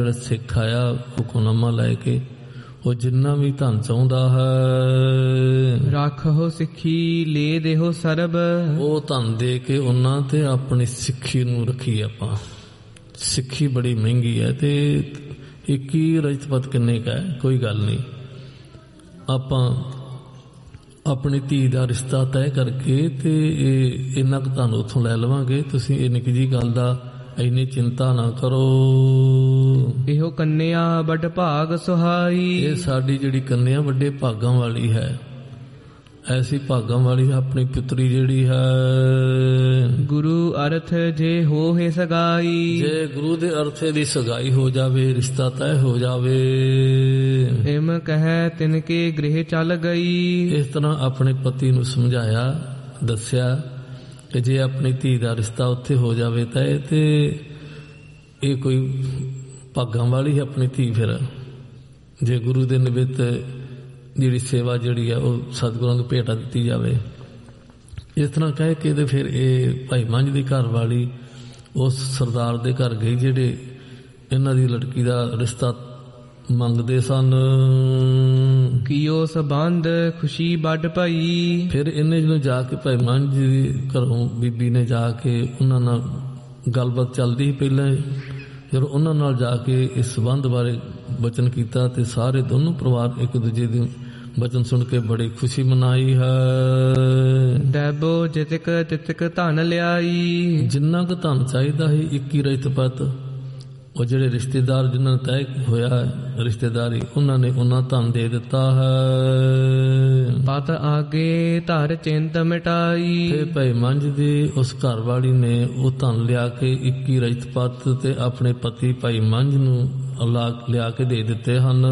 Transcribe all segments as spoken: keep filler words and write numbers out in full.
ਜਿਹੜਾ ਸਿੱਖ ਆਇਆ ਹੁਕਮਨਾਮਾ ਲੈ ਕੇ, ਉਹ ਜਿੰਨਾ ਵੀ ਧਨ ਚਾਹੁੰਦਾ ਹੈ, ਰੱਖੋ ਸਿੱਖੀ ਲੈ ਦੇਹੋ ਸਰਬ, ਉਹ ਧਨ ਦੇ ਕੇ ਉਹਨਾਂ ਤੇ ਆਪਣੀ ਸਿੱਖੀ ਨੂੰ ਰੱਖੀ। ਆਪਾਂ ਸਿੱਖੀ ਬੜੀ ਮਹਿੰਗੀ ਹੈ ਤੇ ਇੱਕ ਹੀ ਰਜਤਪਤ ਕਿੰਨੇ ਕਾ ਹੈ, ਕੋਈ ਗੱਲ ਨਹੀਂ। ਆਪਾਂ ਆਪਣੀ ਧੀ ਦਾ ਰਿਸ਼ਤਾ ਤੈਅ ਕਰਕੇ ਤੇ ਇਹ ਇੰਨਾ ਕੁ ਧਨ ਉੱਥੋਂ ਲੈ ਲਵਾਂਗੇ। ਤੁਸੀਂ ਇਹ ਨਿੱਕੀ ਜਿਹੀ ਗੱਲ ਦਾ ਇੰਨੀ ਚਿੰਤਾ ਨਾ ਕਰੋ। ਇਹੋ ਕੰਨਿਆ ਵੱਡ ਭਾਗ ਸੁਹਾਈ, ਇਹ ਸਾਡੀ ਜਿਹੜੀ ਕੰਨਿਆ ਵੱਡੇ ਭਾਗਾਂ ਵਾਲੀ ਹੈ। ਐਸੀ ਭਾਗਾਂ ਵਾਲੀ ਆਪਣੀ ਪੁੱਤਰੀ ਜਿਹੜੀ ਹੈ, ਗੁਰੂ ਅਰਥ ਜੇ ਹੋਏ ਸਗਾਈ, ਜੇ ਗੁਰੂ ਦੇ ਅਰਥੇ ਦੀ ਸਗਾਈ ਹੋ ਜਾਵੇ, ਰਿਸ਼ਤਾ ਤੈਅ ਹੋ ਜਾਵੇ। ਇਮ ਕਹਿ ਤਿਨਕੇ ਗ੍ਰਹਿ ਚੱਲ ਗਈ, ਇਸ ਤਰ੍ਹਾਂ ਆਪਣੇ ਪਤੀ ਨੂੰ ਸਮਝਾਇਆ, ਦੱਸਿਆ ਕਿ ਜੇ ਆਪਣੀ ਧੀ ਦਾ ਰਿਸ਼ਤਾ ਉੱਥੇ ਹੋ ਜਾਵੇ ਤਾਂ ਇਹ ਤੇ ਇਹ ਕੋਈ ਭਾਗਾਂ ਵਾਲੀ ਹੈ ਆਪਣੀ ਧੀ। ਫਿਰ ਜੇ ਗੁਰੂ ਦੇ ਨਿਮਿਤ ਜਿਹੜੀ ਸੇਵਾ ਜਿਹੜੀ ਆ ਉਹ ਸਤਿਗੁਰਾਂ ਨੂੰ ਭੇਟਾ ਦਿੱਤੀ ਜਾਵੇ। ਇਸ ਤਰ੍ਹਾਂ ਕਹਿ ਕੇ ਤੇ ਫਿਰ ਇਹ ਭਾਈ ਮੰਝ ਦੀ ਘਰ ਵਾਲੀ ਉਸ ਸਰਦਾਰ ਦੇ ਘਰ ਗਈ ਜਿਹੜੇ ਇਹਨਾਂ ਦੀ ਲੜਕੀ ਦਾ ਰਿਸ਼ਤਾ ਮੰਗਦੇ ਸਨ। ਕੀਓ ਸਬੰਧ ਖੁਸ਼ੀ ਵੱਡ ਪਈ, ਫਿਰ ਇਹਨੇ ਜਦੋਂ ਜਾ ਕੇ ਭਾਈ ਮੰਝ ਦੀ ਘਰੋਂ ਬੀਬੀ ਨੇ ਜਾ ਕੇ ਉਹਨਾਂ ਨਾਲ ਗੱਲਬਾਤ ਚੱਲਦੀ ਸੀ ਪਹਿਲਾਂ, ਜਦੋਂ ਉਹਨਾਂ ਨਾਲ ਜਾ ਕੇ ਇਸ ਸੰਬੰਧ ਬਾਰੇ ਬਚਨ ਕੀਤਾ ਤੇ ਸਾਰੇ ਦੋਨੋਂ ਪਰਿਵਾਰ ਇੱਕ ਦੂਜੇ ਦੇ ਬਚਨ ਸੁਣ ਕੇ ਬੜੀ ਖੁਸ਼ੀ ਮਨਾਈ ਹੈ। ਡੈਬੋ ਜਿਤਕ ਤਿਤਕ ਧਨ ਲਿਆਈ, ਜਿੰਨਾ ਕੁ ਧਨ ਚਾਹੀਦਾ ਸੀ ਇੱਕੀ ਰਜਤਪਤ, ਉਹ ਜਿਹੜੇ ਰਿਸ਼ਤੇਦਾਰ ਜਿਨ੍ਹਾਂ ਨੇ ਤੈਅ ਹੋਇਆ ਹੈ ਰਿਸ਼ਤੇਦਾਰੀ, ਉਹਨਾਂ ਨੇ ਉਹਨਾਂ ਧਨ ਦੇ ਦਿੱਤਾ ਹੈ। ਪਤ ਆਗੇ ਧਰ ਚਿੰਤ ਮਿਟਾਈ, ਤੇ ਭਾਈ ਮੰਝ ਦੀ ਉਸ ਘਰ ਵਾਲੀ ਨੇ ਉਹ ਧਨ ਲਿਆ ਕੇ ਇੱਕੀ ਰਜਤਪਤ ਤੇ ਆਪਣੇ ਪਤੀ ਭਾਈ ਮੰਝ ਨੂੰ ਲਿਆ ਕੇ ਦੇ ਦਿੱਤੇ ਹਨ।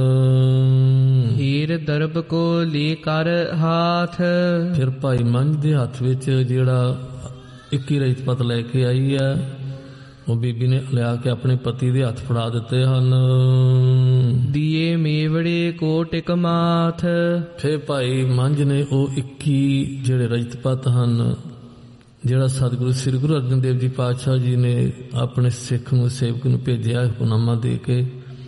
ਹੀਰ ਦਰਬ ਕੋ ਲੇ ਕਰ ਹਾਥ, ਫਿਰ ਭਾਈ ਮੰਝ ਦੇ ਹੱਥ ਵਿੱਚ ਜਿਹੜਾ ਇੱਕੀ ਰਜਤਪਤ ਲੈ ਕੇ ਆਈ ਹੈ, ਉਹ ਬੀਬੀ ਨੇ ਲਿਆ ਕੇ ਆਪਣੇ ਪਤੀ ਦੇ ਹੱਥ ਫੜਾ ਦਿੱਤੇ ਹਨ। ਦੀਏ ਮੇਵੜੇ ਕੋ ਟਿਕ ਮਾਥ, ਫਿਰ ਭਾਈ ਮੰਝ ਨੇ ਉਹ ਇੱਕੀ ਜਿਹੜੇ ਰਜਤਪਤ ਹਨ, ਜਿਹੜਾ ਸਤਿਗੁਰੂ ਸ੍ਰੀ ਗੁਰੂ ਅਰਜਨ ਦੇਵ ਜੀ ਪਾਤਸ਼ਾਹ ਜੀ ਨੇ ਆਪਣੇ ਸਿੱਖ ਨੂੰ ਸੇਵਕ ਨੂੰ ਭੇਜਿਆ ਹੁਕਮਨਾਮਾ ਦੇ ਕੇ,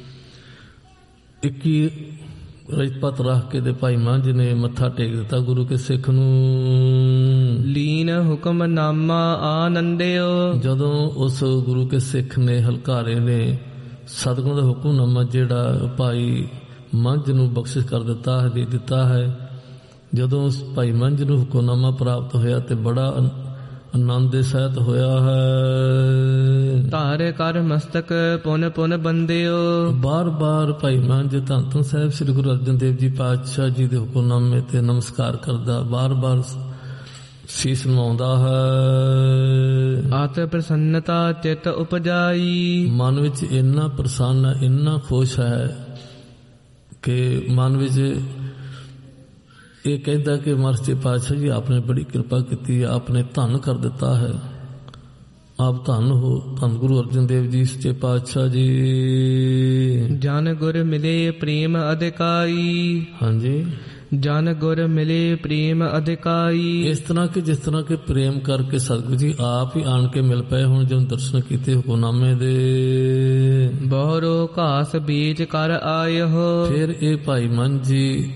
ਇੱਕੀ ਰਜਤਪਤ ਰੱਖ ਕੇ ਤੇ ਭਾਈ ਮੰਝ ਨੇ ਮੱਥਾ ਟੇਕ ਦਿੱਤਾ ਗੁਰੂ ਕੇ ਸਿੱਖ ਨੂੰ। ਲੀਨ ਹੁਕਮਨਾਮਾ ਆਨੰਦਿਓ, ਜਦੋਂ ਉਸ ਗੁਰੂ ਕੇ ਸਿੱਖ ਨੇ ਹਲਕਾਰੇ ਨੇ ਸਤਿਗੁਰੂ ਦਾ ਹੁਕਮਨਾਮਾ ਜਿਹੜਾ ਭਾਈ ਮੰਝ ਨੂੰ ਬਖਸ਼ਿਸ਼ ਕਰ ਦਿੱਤਾ ਹੈ, ਦੇ ਦਿੱਤਾ ਹੈ। ਜਦੋਂ ਉਸ ਭਾਈ ਮੰਝ ਨੂੰ ਹੁਕਮਨਾਮਾ ਪ੍ਰਾਪਤ ਹੋਇਆ ਤੇ ਬੜਾ ਆਨੰਦ ਦੇ ਸਹਿਤ ਹੋਇਆ ਹੈ। ਧਾਰ ਕਰ ਮਸਤਕ ਪੁਨ ਪੁਨ ਬੰਦਿਓ, ਬਾਰ ਬਾਰ ਭਾਈ ਮੰਝ ਧੰਨ ਧੰਨ ਸਾਹਿਬ ਸ੍ਰੀ ਗੁਰੂ ਅਰਜਨ ਦੇਵ ਜੀ ਪਾਤਸ਼ਾਹ ਜੀ ਦੇ ਹੁਕਮਨਾਮੇ ਤੇ ਨਮਸਕਾਰ ਕਰਦਾ, ਬਾਰ ਬਾਰ ਸੀਸ ਨਵਾਉਂਦਾ ਹੈ। ਆਤ ਪ੍ਰਸੰਨਤਾ ਚਿਤ ਉਪਜਾਈ, ਮਨ ਵਿੱਚ ਇੰਨਾ ਪ੍ਰਸੰਨ ਹੈ, ਇੰਨਾ ਖੁਸ਼ ਹੈ ਕਿ ਮਨ ਵਿੱਚ ਇਹ ਕਹਿੰਦਾ ਕਿ ਮਹਾਰਾਜ ਪਾਤਸ਼ਾਹ ਜੀ ਆਪਨੇ ਬੜੀ ਕਿਰਪਾ ਕੀਤੀ ਹੈ, ਆਪਨੇ ਧੰਨ ਕਰ ਦਿੱਤਾ ਹੈ, ਆਪ ਧੰਨ ਹੋ, ਧੰਨ ਗੁਰੂ ਅਰਜਨ ਦੇਵ ਜੀ ਸੱਚੇ ਪਾਤਸ਼ਾਹ ਜੀ। ਜਨ ਗੁਰ ਮਿਲੇ ਪ੍ਰੇਮ ਅਧਿਕਾਈ, ਹਾਂਜੀ, ਜਨ ਗੁਰ ਮਿਲੇ ਪ੍ਰੇਮ ਅਧਿਕਾਈ। ਇਸ ਤਰ੍ਹਾਂ ਕਿ ਜਿਸ ਤਰ੍ਹਾਂ ਕਿ ਪ੍ਰੇਮ ਕਰਕੇ ਸਤਿਗੁਰੂ ਜੀ ਆਪ ਹੀ ਆਣ ਕੇ ਮਿਲ ਪਏ ਹੁਣ, ਜਦੋਂ ਦਰਸ਼ਨ ਕੀਤੇ ਹੁਕਮਨਾਮੇ ਦੇ। ਬਹੁਰੋ ਘਾਸ ਬੀਜ ਕਰ ਆਇਓ, ਫਿਰ ਇਹ ਭਾਈ ਮੰਝ ਜੀ